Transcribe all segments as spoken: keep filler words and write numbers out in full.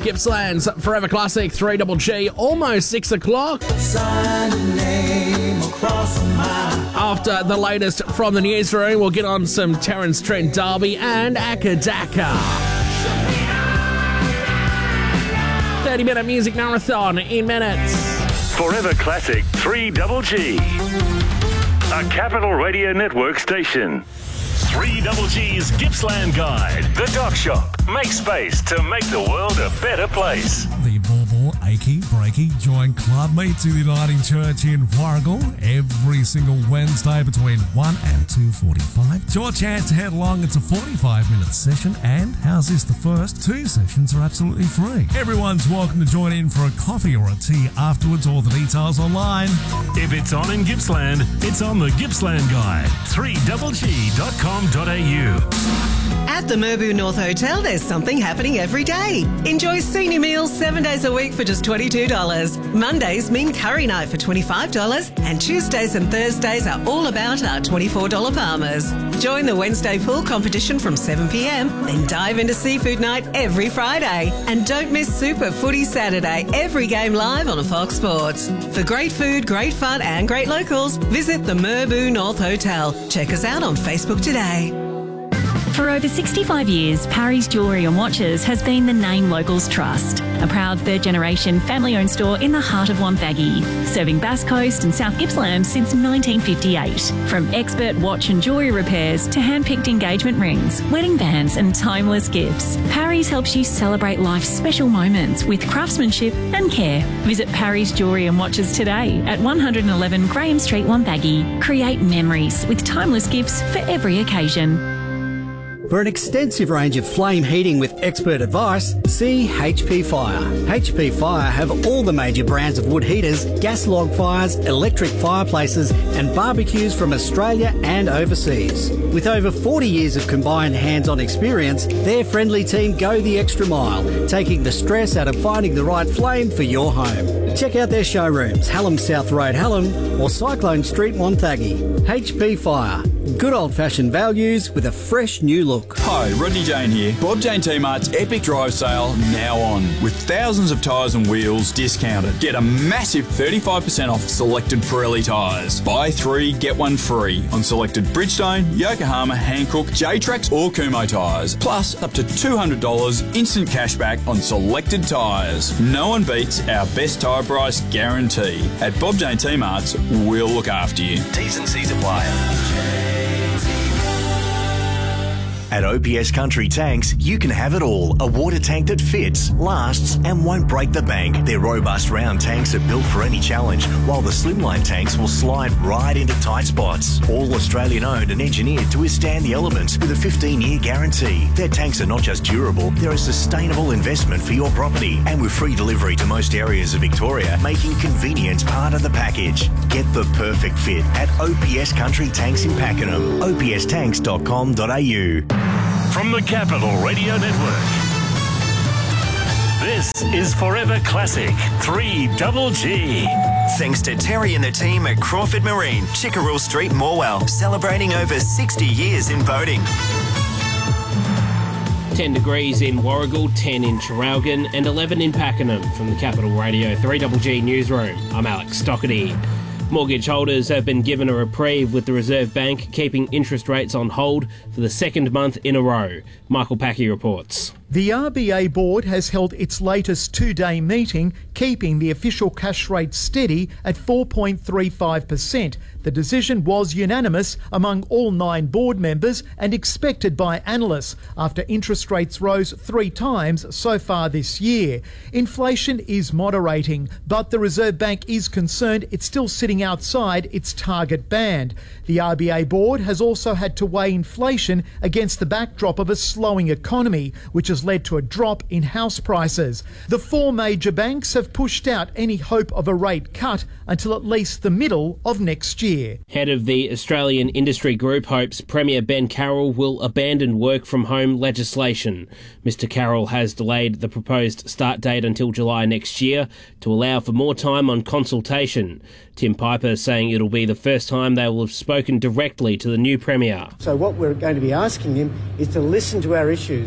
Gippsland's Forever Classic, three Double G, almost six o'clock. After the latest from the newsroom, we'll get on some Terence Trent Derby and Akadaka. thirty minute music marathon in minutes. Forever Classic, three Double G. A Capital Radio Network station. three Double G's Gippsland Guide. The Dock Shop. Make space to make the world a better place. The Bauble, Achy, Breaky Joint Club meets at the Uniting Church in Warragul every single Wednesday between one and two forty-five. It's your chance to head along. It's a forty-five minute session, and how's this? The first two sessions are absolutely free. Everyone's welcome to join in for a coffee or a tea afterwards. All the details online. If it's on in Gippsland, it's on the Gippsland Guide. three double G dot com dot a u. At the Merbau North Hotel, there's something happening every day. Enjoy senior meals seven days a week for just twenty-two dollars. Mondays mean curry night for twenty-five dollars, and Tuesdays and Thursdays are all about our twenty-four dollars Palmers. Join the Wednesday pool competition from seven p m, then dive into seafood night every Friday. And don't miss Super Footy Saturday, every game live on Fox Sports. For great food, great fun and great locals, visit the Merbau North Hotel. Check us out on Facebook today. For over sixty-five years, Parry's Jewellery and Watches has been the name locals trust. A proud third-generation family-owned store in the heart of Wonthaggi, serving Bass Coast and South Gippsland since nineteen fifty-eight. From expert watch and jewellery repairs to hand-picked engagement rings, wedding bands and timeless gifts, Parry's helps you celebrate life's special moments with craftsmanship and care. Visit Parry's Jewellery and Watches today at one eleven Graham Street, Wonthaggi. Create memories with timeless gifts for every occasion. For an extensive range of flame heating with expert advice, see H P Fire. H P Fire have all the major brands of wood heaters, gas log fires, electric fireplaces and barbecues from Australia and overseas. With over forty years of combined hands-on experience, their friendly team go the extra mile, taking the stress out of finding the right flame for your home. Check out their showrooms, Hallam South Road, Hallam or Cyclone Street, Wonthaggi. H P Fire. Good old-fashioned values with a fresh new look. Hi, Rodney Jane here. Bob Jane T-Mart's Epic Drive Sale now on. With thousands of tyres and wheels discounted. Get a massive thirty-five percent off selected Pirelli tyres. Buy three, get one free on selected Bridgestone, Yokohama, Hankook, J-Trax or Kumho tyres. Plus up to two hundred dollars instant cashback on selected tyres. No one beats our best tyre price guarantee. At Bob Jane T-Mart's, we'll look after you. T's and C's apply. At O P S Country Tanks, you can have it all. A water tank that fits, lasts and won't break the bank. Their robust round tanks are built for any challenge, while the slimline tanks will slide right into tight spots. All Australian owned and engineered to withstand the elements with a fifteen year guarantee. Their tanks are not just durable, they're a sustainable investment for your property. And with free delivery to most areas of Victoria, making convenience part of the package. Get the perfect fit at O P S Country Tanks in Pakenham. O P S tanks dot com dot a u. From the Capital Radio Network, this is Forever Classic, three Double G. Thanks to Terry and the team at Crawford Marine, Chickerell Street, Morwell, celebrating over sixty years in boating. ten degrees in Warragul, ten in Traralgon and eleven in Pakenham. From the Capital Radio three Double G Newsroom, I'm Alex Doherty. Mortgage holders have been given a reprieve with the Reserve Bank keeping interest rates on hold for the second month in a row. Michael Packy reports. The R B A board has held its latest two-day meeting, keeping the official cash rate steady at four point three five percent. The decision was unanimous among all nine board members and expected by analysts after interest rates rose three times so far this year. Inflation is moderating, but the Reserve Bank is concerned it's still sitting outside its target band. The R B A board has also had to weigh inflation against the backdrop of a slowing economy, which has led to a drop in house prices. The four major banks have pushed out any hope of a rate cut until at least the middle of next year. Head of the Australian Industry Group hopes Premier Ben Carroll will abandon work from home legislation. Mister Carroll has delayed the proposed start date until July next year to allow for more time on consultation. Tim Piper saying it'll be the first time they will have spoken directly to the new Premier. So what we're going to be asking him is to listen to our issues.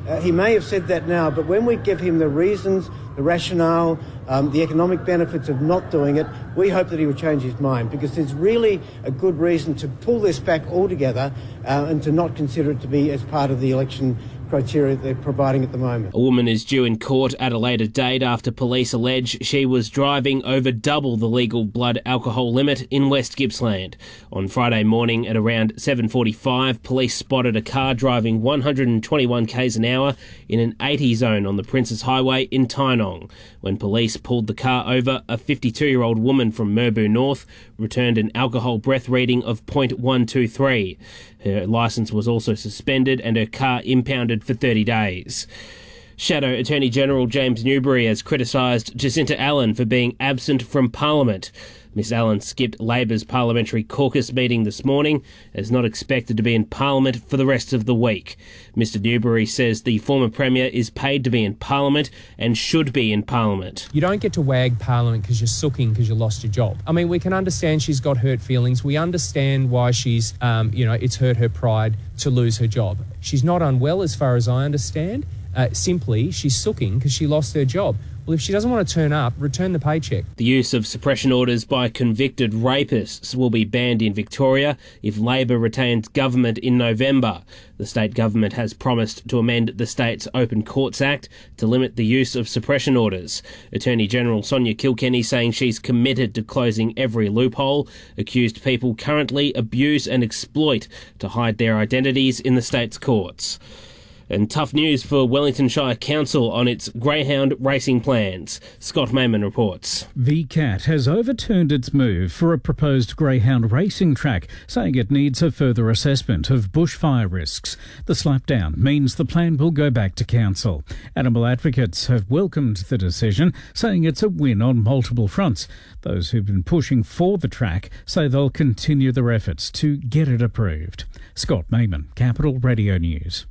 Uh, he may have said that now, but when we give him the reasons, the rationale, um, the economic benefits of not doing it, we hope that he will change his mind, because there's really a good reason to pull this back altogether uh, and to not consider it to be as part of the election criteria they're providing at the moment. A woman is due in court at a later date after police allege she was driving over double the legal blood alcohol limit in West Gippsland. On Friday morning at around seven forty-five, police spotted a car driving one hundred twenty-one k's an hour in an eighty zone on the Princes Highway in Tynong. When police pulled the car over, a fifty-two-year-old woman from Merbau North returned an alcohol breath reading of zero point one two three. Her licence was also suspended and her car impounded for thirty days. Shadow Attorney General James Newbury has criticised Jacinta Allen for being absent from Parliament. Miss Allen skipped Labor's parliamentary caucus meeting this morning and is not expected to be in Parliament for the rest of the week. Mister Newbury says the former Premier is paid to be in Parliament and should be in Parliament. You don't get to wag Parliament because you're sooking because you lost your job. I mean, we can understand she's got hurt feelings. We understand why she's, um, you know, it's hurt her pride to lose her job. She's not unwell as far as I understand. Uh, simply, she's sooking because she lost her job. Well, if she doesn't want to turn up, return the paycheck. The use of suppression orders by convicted rapists will be banned in Victoria if Labor retains government in November. The state government has promised to amend the state's Open Courts Act to limit the use of suppression orders. Attorney General Sonia Kilkenny saying she's committed to closing every loophole. Accused people currently abuse and exploit to hide their identities in the state's courts. And tough news for Wellington Shire Council on its greyhound racing plans. Scott Mayman reports. V CAT has overturned its move for a proposed greyhound racing track, saying it needs a further assessment of bushfire risks. The slapdown means the plan will go back to council. Animal advocates have welcomed the decision, saying it's a win on multiple fronts. Those who've been pushing for the track say they'll continue their efforts to get it approved. Scott Mayman, Capital Radio News.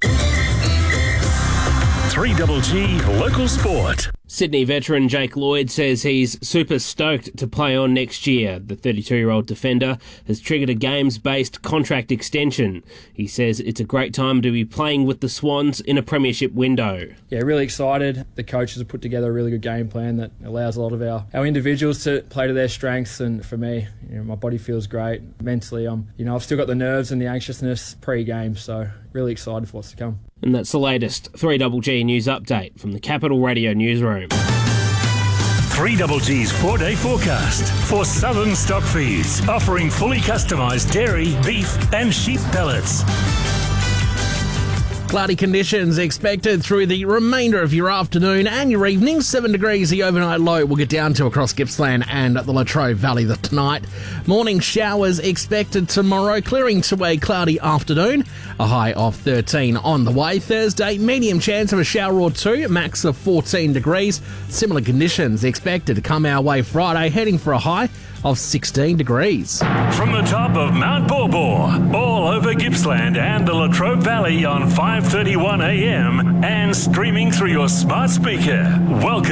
three G G Local Sport. Sydney veteran Jake Lloyd says he's super stoked to play on next year. The thirty-two-year-old defender has triggered a games-based contract extension. He says it's a great time to be playing with the Swans in a premiership window. Yeah, really excited. The coaches have put together a really good game plan that allows a lot of our, our individuals to play to their strengths, and for me, you know, my body feels great. Mentally, I'm, you know, I've still got the nerves and the anxiousness pre-game, so really excited for what's to come. And that's the latest three G G news update from the Capital Radio newsroom. three G G's four-day forecast for Southern Stock Feeds, offering fully customised dairy, beef and sheep pellets. Cloudy conditions expected through the remainder of your afternoon and your evening. Seven degrees, the overnight low will get down to across Gippsland and the Latrobe Valley tonight. Morning showers expected tomorrow, clearing to a cloudy afternoon. A high of thirteen on the way. Thursday, medium chance of a shower or two, max of fourteen degrees. Similar conditions expected to come our way Friday, heading for a high of sixteen degrees. From the top of Mount Borbor, all over Gippsland and the Latrobe Valley on five thirty-one a m and streaming through your smart speaker. Welcome